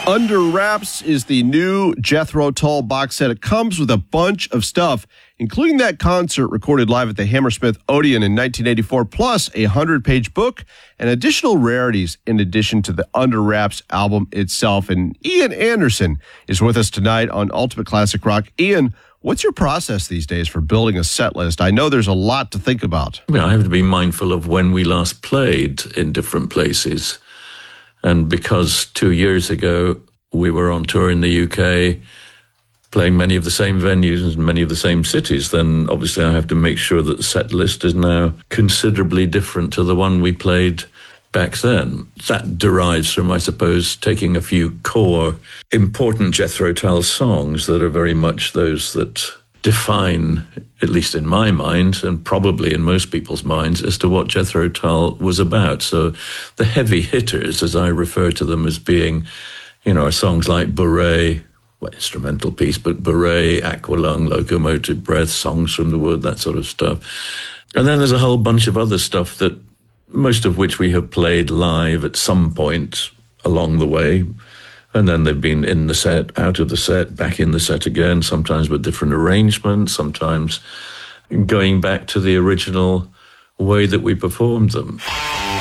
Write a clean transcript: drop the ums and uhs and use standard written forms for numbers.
Under Wraps is the new Jethro Tull box set. It comes with a bunch of stuff, including that concert recorded live at the Hammersmith Odeon in 1984, plus a 100-page book and additional rarities in addition to the Under Wraps album itself. And Ian Anderson is with us tonight on Ultimate Classic Rock. Ian, what's your process these days for building a set list? I know there's a lot to think about. I have to be mindful of when we last played in different places. And because 2 years ago we were on tour in the UK, playing many of the same venues and many of the same cities, then obviously I have to make sure that the set list is now considerably different to the one we played back then. That derives from, I suppose, taking a few core important Jethro Tull songs that are very much those that define, at least in my mind, and probably in most people's minds, as to what Jethro Tull was about. So the heavy hitters, as I refer to them as being, are songs like Beret, instrumental piece, but Beret, Aqualung, Locomotive Breath, Songs from the Wood, that sort of stuff. And then there's a whole bunch of other stuff that most of which we have played live at some point along the way. And then they've been in the set, out of the set, back in the set again, sometimes with different arrangements, sometimes going back to the original way that we performed them.